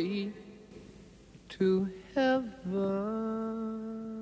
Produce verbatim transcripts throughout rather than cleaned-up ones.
Stairway to Heaven。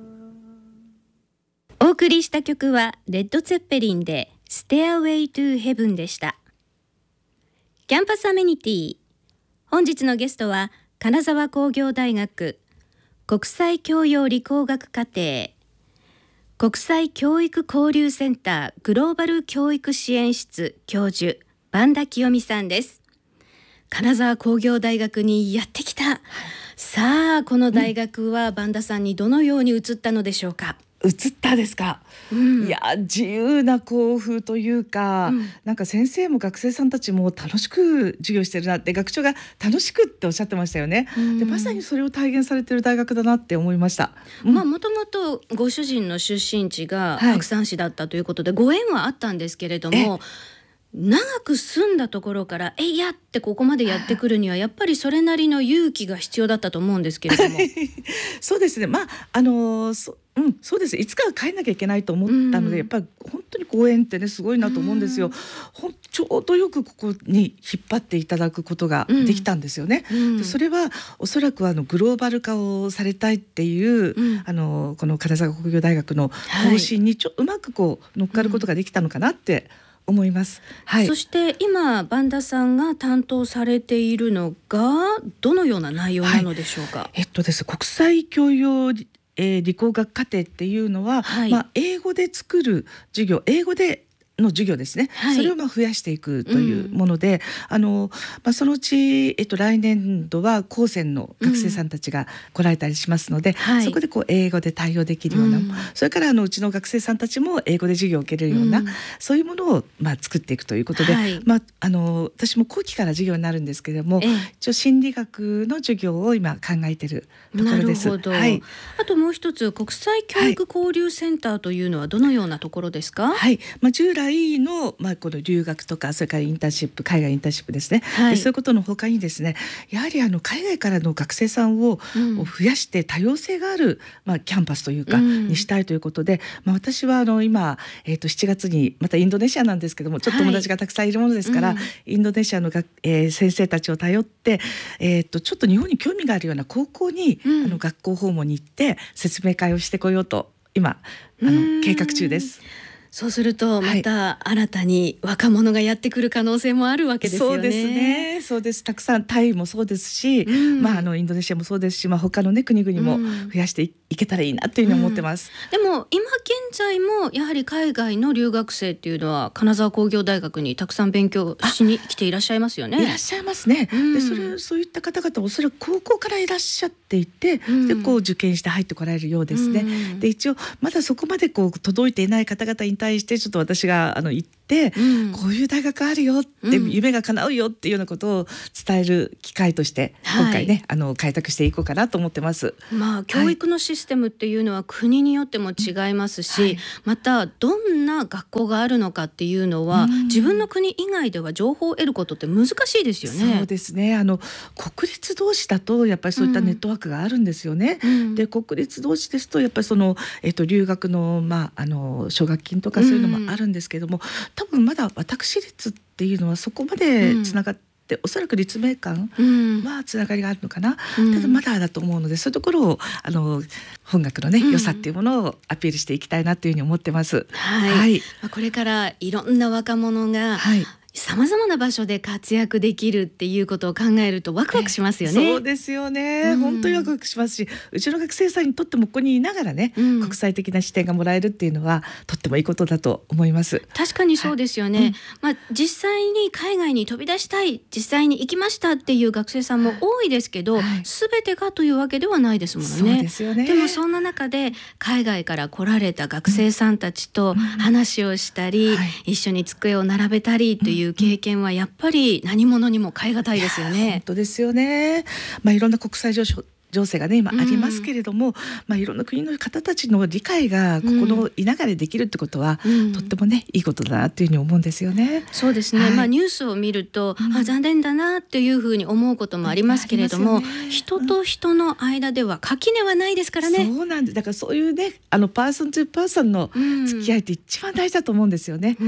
お送りした曲はレッド・ツェッペリンで Stairway to Heaven でした。キャンパスアメニティ、本日のゲストは金沢工業大学国際教養理工学課程国際教育交流センターグローバル教育支援室教授萬田清美さんです。金沢工業大学にやってきた。さあこの大学は萬田さんにどのように移ったのでしょうか。 移ったですか、うん、いや自由な校風というか、うん、なんか先生も学生さんたちも楽しく授業してるなって学長が楽しくっておっしゃってましたよね、うん、でまさにそれを体現されてる大学だなって思いました。 まあもともとご主人の出身地が白山市だったということで、はい、ご縁はあったんですけれども、長く住んだところからえいやってここまでやってくるにはやっぱりそれなりの勇気が必要だったと思うんですけれどもそうですね、まああのそうん、そうです。いつかは帰んなきゃいけないと思ったので、うん、やっぱり本当にご縁ってねすごいなと思うんですよ、うん、ほんちょうどよくここに引っ張っていただくことができたんですよね、うん、でそれはおそらくあのグローバル化をされたいっていう、うん、あのこの金沢工業大学の方針にちょ、はい、うまくこう乗っかることができたのかなって思います、はい、 そして今萬田さんが担当されているのがどのような内容なのでしょうか。はい、 えっとです、国際教養えー、理工学課程っていうのは、はい、まあ、英語で作る授業、英語での授業ですね、はい、それをまあ増やしていくというもので、うん、あのまあ、そのうち、えっと、来年度は高専の学生さんたちが来られたりしますので、うん、そこでこう英語で対応できるような、うん、それからあのうちの学生さんたちも英語で授業を受けれるような、うん、そういうものをまあ作っていくということで、はい、まあ、あの私も後期から授業になるんですけれども、ええ、一応心理学の授業を今考えているところです。 なるほど、 はい、 あともう一つ国際教育交流センターというのはどのようなところですか。 はい、まあ、従来の、まあ、この留学とかそれからインターンシップ、海外インターンシップですね、はい、でそういうことの他にですね、やはりあの海外からの学生さんを、うん、増やして多様性がある、まあ、キャンパスというか、うん、にしたいということで、まあ、私はあの今、えー、としちがつにまたインドネシアなんですけども、ちょっと友達がたくさんいるものですから、はい、うん、インドネシアのが、えー、先生たちを頼って、えー、とちょっと日本に興味があるような高校に、うん、あの学校訪問に行って説明会をしてこようと今あの計画中です。 そうするとまた新たに若者がやってくる可能性もあるわけですよね。 そうですね、そうです。たくさんタイもそうですし、うん、まあ、あのインドネシアもそうですし、まあ、他の、ね、国々も増やしてい、うん、いけたらいいなというふうに思ってます、 うん、でも今現在もやはり海外の留学生っていうのは金沢工業大学にたくさん勉強しに来ていらっしゃいますよね。 いらっしゃいますね、うん、でそれそういった方々おそらく高校からいらっしゃっていて、うん、でこう受験して入ってこられるようですね、うん、で一応まだそこまでこう届いていない方々に対してちょっと私があの言って、うん、こういう大学あるよって、うん、夢が叶うよっていうようなことを伝える機会として今回ね、はい、あの開拓していこうかなと思ってます。 まあ、教育のシステムっていうのは国によっても違いますし、はい、またどんな学校があるのかっていうのは、うん、自分の国以外では情報を得ることって難しいですよね。 そうですね、あの国立同士だとやっぱりそういったネットワークがあるんですよね、うん、で国立同士ですとやっぱりその、えっと、留学の、まあ、あの奨学金とかそういうのもあるんですけども、うん、多分まだ私立っていうのはそこまでつながって、うん、おそらく立命館はつながりがあるのかな、うん、ただまだだと思うので、そういうところをあの本学のね、うん、良さっていうものをアピールしていきたいなというふうに思ってます、 はいはい、これからいろんな若者が、はい、さまざまな場所で活躍できるっていうことを考えるとワクワクしますよね。 そうですよね、うん、本当にワクワクしますし、うちの学生さんにとってもここにいながらね、うん、国際的な視点がもらえるっていうのはとってもいいことだと思います。 確かにそうですよね、はい、うん、まあ、実際に海外に飛び出したい、実際に行きましたっていう学生さんも多いですけど、はい、全てがというわけではないですもんね。 そうですよね。 でもそんな中で海外から来られた学生さんたちと話をしたり、うん、はい、一緒に机を並べたりといういう経験はやっぱり何者にも代え難いですよね。 本当ですよね、まあ、いろんな国際情勢情勢がね今ありますけれども、うん、まあ、いろんな国の方たちの理解がここのいながらできるってことは、うん、とってもねいいことだなっていうふうに思うんですよね。 そうですね、はい、まあ、ニュースを見ると、うん、あ残念だなっていうふうに思うこともありますけれども、ね、人と人の間では垣根はないですからね、 うん、そうなんです。だからそういうねあのパーソントゥパーソンの付き合いって一番大事だと思うんですよね、うん、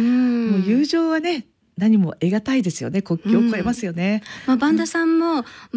もう友情はね何も得難いですよね。国境を越えますよね、 うん、まあ、萬田さんも、まあ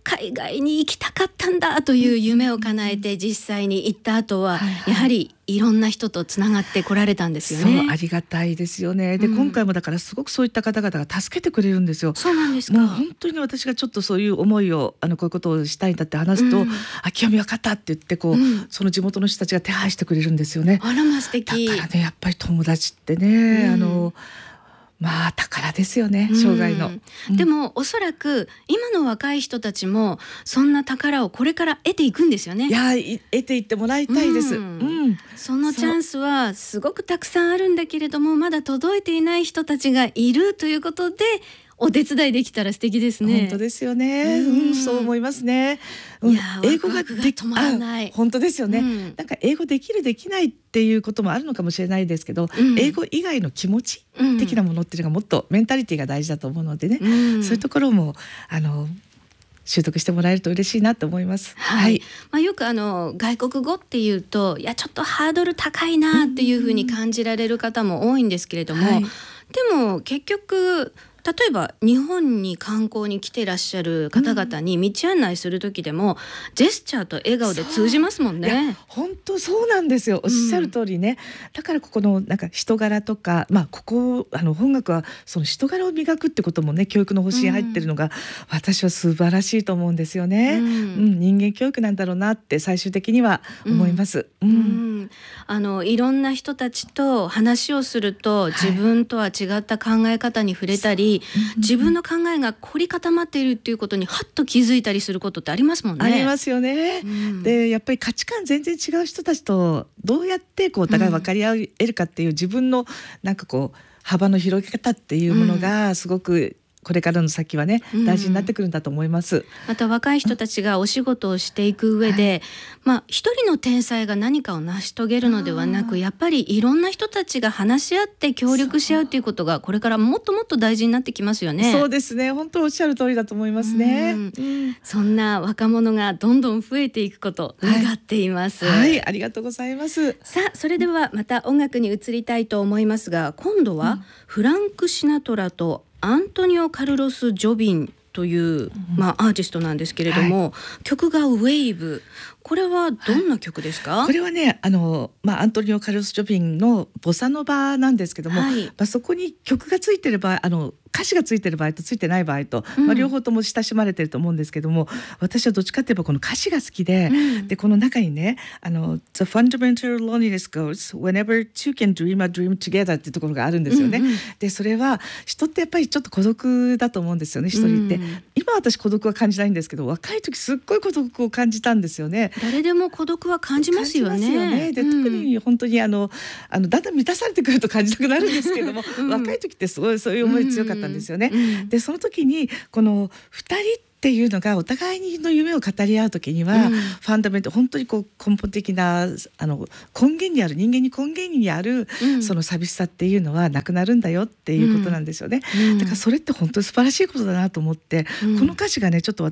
海外に行きたかったんだという夢を叶えて実際に行った後は、はいはい、やはりいろんな人とつながってこられたんですよね。 そう、ありがたいですよね。で、うん、今回もだからすごくそういった方々が助けてくれるんですよ。 そうなんですか。 もう本当に私がちょっとそういう思いをあのこういうことをしたいんだって話すと、うん、あ、清美分かったって言ってこう、うん、その地元の人たちが手配してくれるんですよね。 あらま素敵。 だからね、やっぱり友達ってね、うん、あのまあ宝ですよね、生涯の、 うん、でもおそらく今の若い人たちもそんな宝をこれから得ていくんですよね。 いや、得ていってもらいたいです、うんうん、そのチャンスはすごくたくさんあるんだけれども、まだ届いていない人たちがいるということでお手伝いできたら素敵ですね。 本当ですよね、うんうん、そう思いますね、 うん、いや英語が止まらない。 本当ですよね、うん、なんか英語できるできないっていうこともあるのかもしれないですけど、うん、英語以外の気持ち的なものっていうのがもっとメンタリティが大事だと思うのでね、うん、そういうところもあの習得してもらえると嬉しいなと思います。 はい、はい、まあ、よくあの外国語っていうといやちょっとハードル高いなっていうふうに感じられる方も多いんですけれども、はい、でも結局例えば日本に観光に来てらっしゃる方々に道案内する時でも、うん、ジェスチャーと笑顔で通じますもんね。 本当そうなんですよ、おっしゃる通りね、うん、だからここのなんか人柄とか、まあ、ここあの本学はその人柄を磨くってこともね、教育の方針に入ってるのが、うん、私は素晴らしいと思うんですよね、うんうん、人間教育なんだろうなって最終的には思います、うんうん、 あのいろんな人たちと話をすると自分とは違った考え方に触れたり、はい、自分の考えが凝り固まっているっていうことにハッと気づいたりすることってありますもんね。 ありますよね、うん、でやっぱり価値観全然違う人たちとどうやってこうお互い分かり合えるかっていう自分のなんかこう幅の広げ方っていうものがすごくこれからの先はね、大事になってくるんだと思います、うん、 また若い人たちがお仕事をしていく上で、はい、まあ一人の天才が何かを成し遂げるのではなく、やっぱりいろんな人たちが話し合って協力し合うということがこれからもっともっと大事になってきますよね。 そうですね、本当おっしゃる通りだと思いますね、 うんうん、そんな若者がどんどん増えていくことを願っています、 はいはい、ありがとうございます。 さあ、それではまた音楽に移りたいと思いますが、今度はフランク・シナトラとアントニオ・カルロス・ジョビンという、まあ、アーティストなんですけれども、はい、曲がウェーブ、これはどんな曲ですか？ はい、これはね、あの、まあ、アントニオ・カルロス・ジョビンのボサノバなんですけども、はい、まあ、そこに曲がついてる場合、あの歌詞がついてる場合とついてない場合と、うん、まあ、両方とも親しまれてると思うんですけども、私はどっちかといえばこの歌詞が好きで、うん、でこの中にね、あの The fundamental loneliness goes whenever two can dream a dream together っていうところがあるんですよね、うんうん、でそれは人ってやっぱりちょっと孤独だと思うんですよね、一人って、うん、今私孤独は感じないんですけど、若い時すっごい孤独を感じたんですよね。 誰でも孤独は感じますよね。 感じますよね。で、うん、特に本当にあのあのだんだん満たされてくると感じたくなるんですけども、うん、若い時ってすごいそういう思い強かったんですよね、うんうん、でその時にこのふたりっていうのがお互いの夢を語り合う時には、うん、ファンダメント、本当にこう根本的なあの根源にある、人間に根源にある、うん、その寂しさっていうのはなくなるんだよっていうことなんですよね、うん、だからそれって本当に素晴らしいことだなと思って、うん、この歌詞がねちょっと